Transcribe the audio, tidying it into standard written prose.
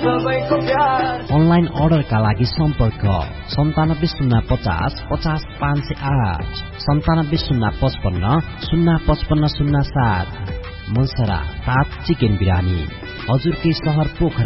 Online अर्डरका लागि सम्पर्क 975050 50508 975055 05507। मुलसरा ताज चिकन बिरानी हजुरकै शहर पोखरा।